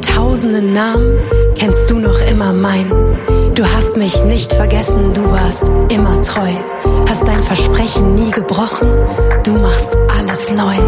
tausenden Namen kennst du noch immer meinen. Du hast mich nicht vergessen, du warst immer treu. Hast dein Versprechen nie gebrochen, du machst alles neu.